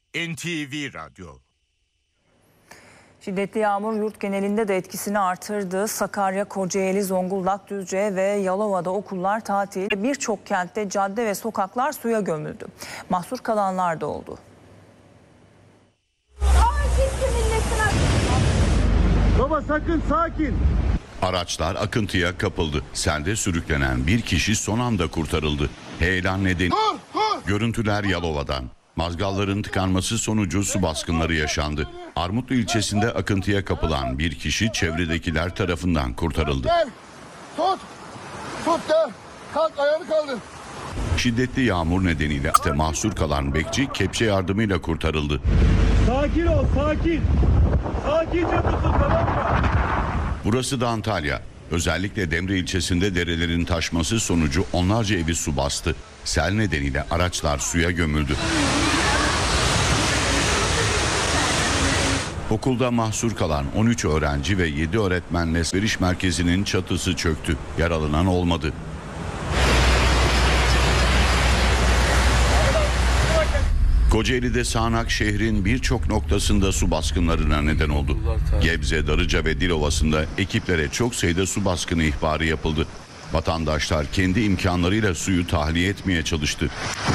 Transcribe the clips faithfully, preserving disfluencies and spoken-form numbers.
N T V Radyo. Şiddetli yağmur yurt genelinde de etkisini artırdı. Sakarya, Kocaeli, Zonguldak, Düzce ve Yalova'da okullar tatil. Birçok kentte cadde ve sokaklar suya gömüldü. Mahsur kalanlar da oldu. Baba sakın, sakin. Araçlar akıntıya kapıldı. Selde sürüklenen bir kişi son anda kurtarıldı. Heyelan nedeni görüntüler Yalova'dan. Mazgalların tıkanması sonucu su baskınları yaşandı. Armutlu ilçesinde akıntıya kapılan bir kişi çevredekiler tarafından kurtarıldı. Gel, tut, tut gel, kalk ayağını kaldır. Şiddetli yağmur nedeniyle işte mahsur kalan bekçi kepçe yardımıyla kurtarıldı. Sakin ol, sakin. Sakince tutun, tamam mı? Burası da Antalya. Özellikle Demre ilçesinde derelerin taşması sonucu onlarca evi su bastı. Sel nedeniyle araçlar suya gömüldü. Okulda mahsur kalan on üç öğrenci ve yedi öğretmenle alışveriş merkezinin çatısı çöktü. Yaralanan olmadı. Kocaeli'de sağanak şehrin birçok noktasında su baskınlarına neden oldu. Gebze, Darıca ve Dilovası'nda ekiplere çok sayıda su baskını ihbarı yapıldı. Vatandaşlar kendi imkanlarıyla suyu tahliye etmeye çalıştı.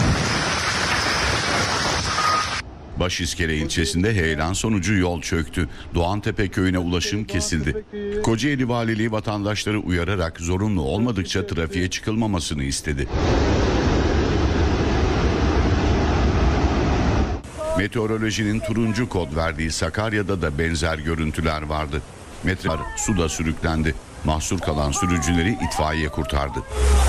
Başiskele ilçesinde heyelan sonucu yol çöktü. Doğantepe köyüne ulaşım kesildi. Kocaeli Valiliği vatandaşları uyararak zorunlu olmadıkça trafiğe çıkılmamasını istedi. Meteorolojinin turuncu kod verdiği Sakarya'da da benzer görüntüler vardı. Metreler suda sürüklendi. Mahsur kalan sürücüleri itfaiye kurtardı.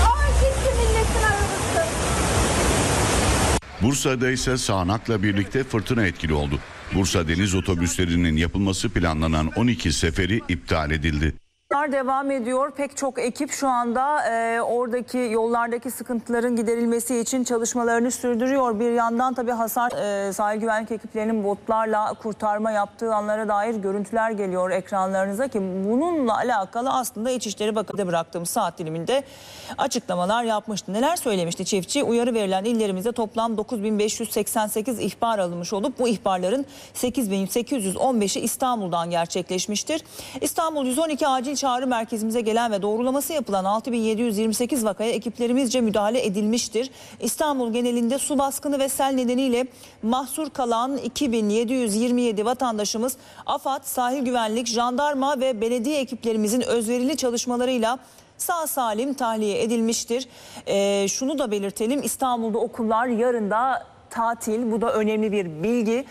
Bursa'da ise sağanakla birlikte fırtına etkili oldu. Bursa deniz otobüslerinin yapılması planlanan on iki seferi iptal edildi. Devam ediyor. Pek çok ekip şu anda e, oradaki yollardaki sıkıntıların giderilmesi için çalışmalarını sürdürüyor. Bir yandan tabii hasar e, sahil güvenlik ekiplerinin botlarla kurtarma yaptığı anlara dair görüntüler geliyor ekranlarınıza ki bununla alakalı aslında İçişleri Bakanı'na bıraktığımız saat diliminde açıklamalar yapmıştı. Neler söylemişti çiftçi? Uyarı verilen illerimizde toplam dokuz bin beş yüz seksen sekiz ihbar alınmış olup bu ihbarların sekiz bin sekiz yüz on beşi İstanbul'dan gerçekleşmiştir. İstanbul yüz on iki acil çağrı merkezimize gelen ve doğrulaması yapılan altı bin yedi yüz yirmi sekiz vakaya ekiplerimizce müdahale edilmiştir. İstanbul genelinde su baskını ve sel nedeniyle mahsur kalan iki bin yedi yüz yirmi yedi vatandaşımız AFAD, sahil güvenlik, jandarma ve belediye ekiplerimizin özverili çalışmalarıyla sağ salim tahliye edilmiştir. Ee, şunu da belirtelim, İstanbul'da okullar yarın da tatil. Bu da önemli bir bilgi.